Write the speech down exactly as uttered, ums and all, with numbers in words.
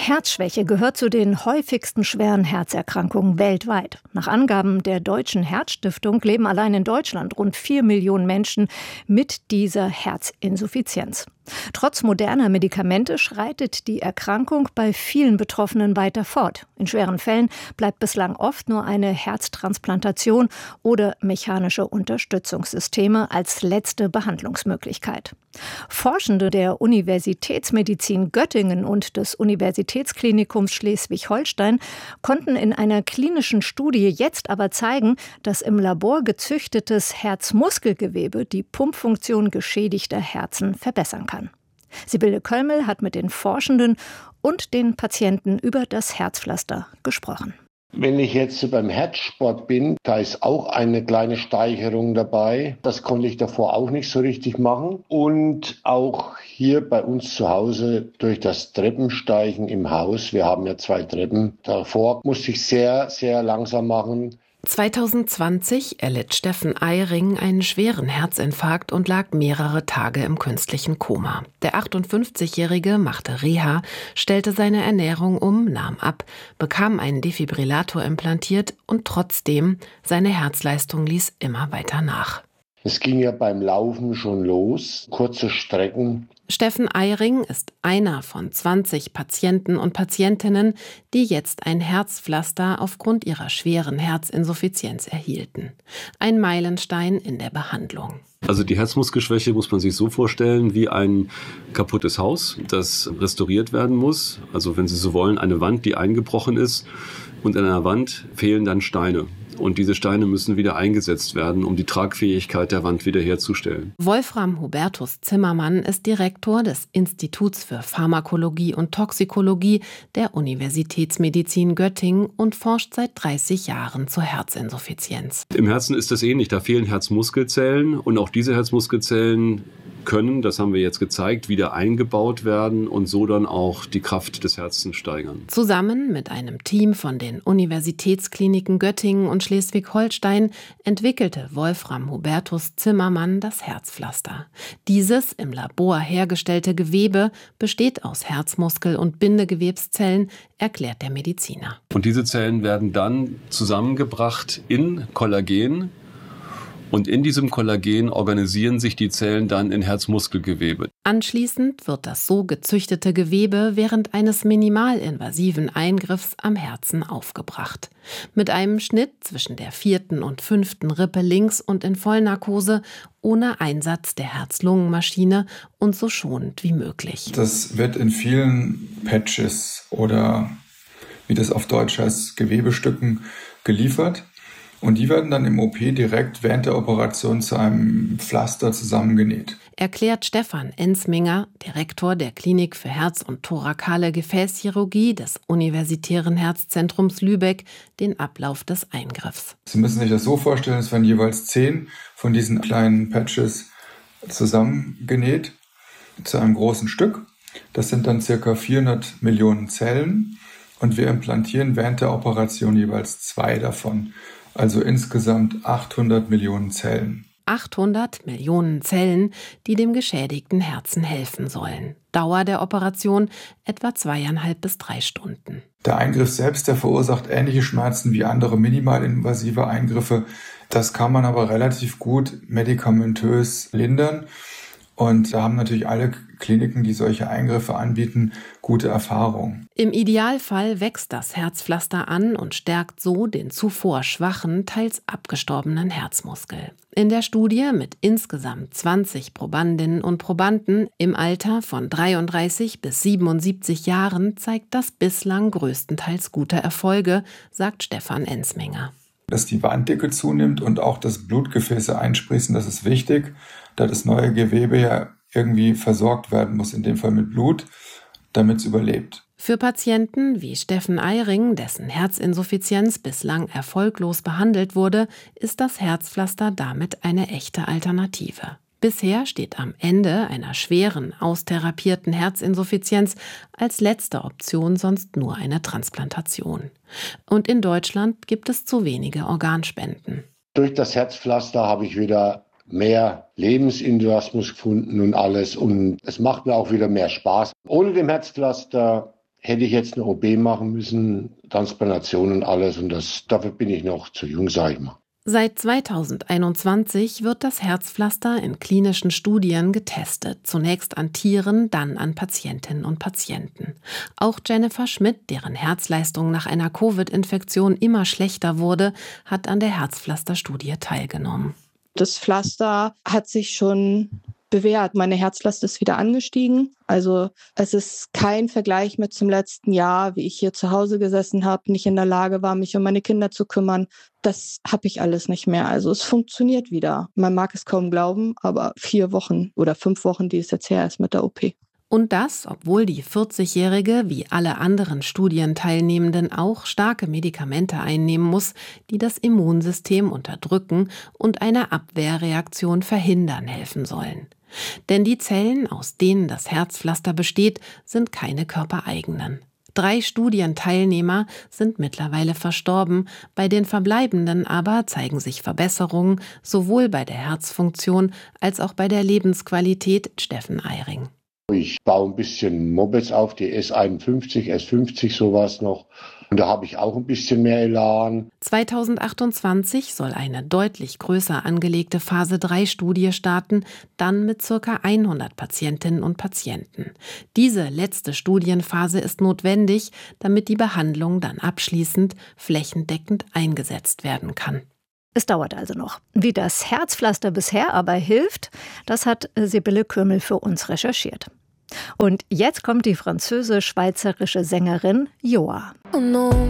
Herzschwäche gehört zu den häufigsten schweren Herzerkrankungen weltweit. Nach Angaben der Deutschen Herzstiftung leben allein in Deutschland rund vier Millionen Menschen mit dieser Herzinsuffizienz. Trotz moderner Medikamente schreitet die Erkrankung bei vielen Betroffenen weiter fort. In schweren Fällen bleibt bislang oft nur eine Herztransplantation oder mechanische Unterstützungssysteme als letzte Behandlungsmöglichkeit. Forschende der Universitätsmedizin Göttingen und des Universitätsklinikums Schleswig-Holstein konnten in einer klinischen Studie jetzt aber zeigen, dass im Labor gezüchtetes Herzmuskelgewebe die Pumpfunktion geschädigter Herzen verbessern kann. Sibylle Köllmel hat mit den Forschenden und den Patienten über das Herzpflaster gesprochen. Wenn ich jetzt beim Herzsport bin, da ist auch eine kleine Steigerung dabei. Das konnte ich davor auch nicht so richtig machen. Und auch hier bei uns zu Hause durch das Treppensteigen im Haus, wir haben ja zwei Treppen, davor musste ich sehr, sehr langsam machen. zwanzig zwanzig erlitt Steffen Eyring einen schweren Herzinfarkt und lag mehrere Tage im künstlichen Koma. Der achtundfünfzigjährige machte Reha, stellte seine Ernährung um, nahm ab, bekam einen Defibrillator implantiert und trotzdem, seine Herzleistung ließ immer weiter nach. Es ging ja beim Laufen schon los, kurze Strecken. Steffen Eyring ist einer von zwanzig Patienten und Patientinnen, die jetzt ein Herzpflaster aufgrund ihrer schweren Herzinsuffizienz erhielten. Ein Meilenstein in der Behandlung. Also die Herzmuskelschwäche muss man sich so vorstellen wie ein kaputtes Haus, das restauriert werden muss. Also wenn Sie so wollen, eine Wand, die eingebrochen ist, und an einer Wand fehlen dann Steine. Und diese Steine müssen wieder eingesetzt werden, um die Tragfähigkeit der Wand wiederherzustellen. Wolfram Hubertus Zimmermann ist Direktor des Instituts für Pharmakologie und Toxikologie der Universitätsmedizin Göttingen und forscht seit dreißig Jahren zur Herzinsuffizienz. Im Herzen ist das ähnlich. Da fehlen Herzmuskelzellen und auch diese Herzmuskelzellen können, das haben wir jetzt gezeigt, wieder eingebaut werden und so dann auch die Kraft des Herzens steigern. Zusammen mit einem Team von den Universitätskliniken Göttingen und Schleswig-Holstein entwickelte Wolfram Hubertus Zimmermann das Herzpflaster. Dieses im Labor hergestellte Gewebe besteht aus Herzmuskel- und Bindegewebszellen, erklärt der Mediziner. Und diese Zellen werden dann zusammengebracht in Kollagen. Und in diesem Kollagen organisieren sich die Zellen dann in Herzmuskelgewebe. Anschließend wird das so gezüchtete Gewebe während eines minimalinvasiven Eingriffs am Herzen aufgebracht. Mit einem Schnitt zwischen der vierten und fünften Rippe links und in Vollnarkose, ohne Einsatz der Herz-Lungen-Maschine und so schonend wie möglich. Das wird in vielen Patches oder, wie das auf Deutsch heißt, Gewebestücken geliefert. Und die werden dann im O P direkt während der Operation zu einem Pflaster zusammengenäht. Erklärt Stefan Ensminger, Direktor der Klinik für Herz- und thorakale Gefäßchirurgie des Universitären Herzzentrums Lübeck, den Ablauf des Eingriffs. Sie müssen sich das so vorstellen, es werden jeweils zehn von diesen kleinen Patches zusammengenäht zu einem großen Stück. Das sind dann circa vierhundert Millionen Zellen und wir implantieren während der Operation jeweils zwei davon. Also insgesamt achthundert Millionen Zellen. achthundert Millionen Zellen, die dem geschädigten Herzen helfen sollen. Dauer der Operation etwa zweieinhalb bis drei Stunden. Der Eingriff selbst, der verursacht ähnliche Schmerzen wie andere minimalinvasive Eingriffe. Das kann man aber relativ gut medikamentös lindern. Und da haben natürlich alle Kliniken, die solche Eingriffe anbieten, gute Erfahrungen. Im Idealfall wächst das Herzpflaster an und stärkt so den zuvor schwachen, teils abgestorbenen Herzmuskel. In der Studie mit insgesamt zwanzig Probandinnen und Probanden im Alter von dreiunddreißig bis siebenundsiebzig Jahren zeigt das bislang größtenteils gute Erfolge, sagt Stefan Ensminger. Dass die Wanddicke zunimmt und auch das Blutgefäße einsprießen, das ist wichtig, da das neue Gewebe ja irgendwie versorgt werden muss, in dem Fall mit Blut, damit es überlebt. Für Patienten wie Steffen Eyring, dessen Herzinsuffizienz bislang erfolglos behandelt wurde, ist das Herzpflaster damit eine echte Alternative. Bisher steht am Ende einer schweren, austherapierten Herzinsuffizienz als letzte Option sonst nur eine Transplantation. Und in Deutschland gibt es zu wenige Organspenden. Durch das Herzpflaster habe ich wieder mehr Lebensenthusiasmus gefunden und alles. Und es macht mir auch wieder mehr Spaß. Ohne dem Herzpflaster hätte ich jetzt eine O P machen müssen, Transplantation und alles. Und das, dafür bin ich noch zu jung, sage ich mal. Seit zweitausendeinundzwanzig wird das Herzpflaster in klinischen Studien getestet. Zunächst an Tieren, dann an Patientinnen und Patienten. Auch Jennifer Schmidt, deren Herzleistung nach einer Covid-Infektion immer schlechter wurde, hat an der Herzpflasterstudie teilgenommen. Das Pflaster hat sich schon bewährt. Meine Herzlast ist wieder angestiegen. Also es ist kein Vergleich mit zum letzten Jahr, wie ich hier zu Hause gesessen habe, nicht in der Lage war, mich um meine Kinder zu kümmern. Das habe ich alles nicht mehr. Also es funktioniert wieder. Man mag es kaum glauben, aber vier Wochen oder fünf Wochen, die es jetzt her ist mit der O P. Und das, obwohl die vierzigjährige wie alle anderen Studienteilnehmenden auch starke Medikamente einnehmen muss, die das Immunsystem unterdrücken und eine Abwehrreaktion verhindern helfen sollen. Denn die Zellen, aus denen das Herzpflaster besteht, sind keine körpereigenen. Drei Studienteilnehmer sind mittlerweile verstorben, bei den Verbleibenden aber zeigen sich Verbesserungen sowohl bei der Herzfunktion als auch bei der Lebensqualität. Steffen Eyring. Ich baue ein bisschen Mopeds auf, die S einundfünfzig, S fünfzig, sowas noch. Und da habe ich auch ein bisschen mehr Elan. zweitausendachtundzwanzig soll eine deutlich größer angelegte Phase drei Studie starten, dann mit ca. hundert Patientinnen und Patienten. Diese letzte Studienphase ist notwendig, damit die Behandlung dann abschließend flächendeckend eingesetzt werden kann. Es dauert also noch. Wie das Herzpflaster bisher aber hilft, das hat Sibylle Kürmel für uns recherchiert. Und jetzt kommt die französisch-schweizerische Sängerin Joa. Oh non,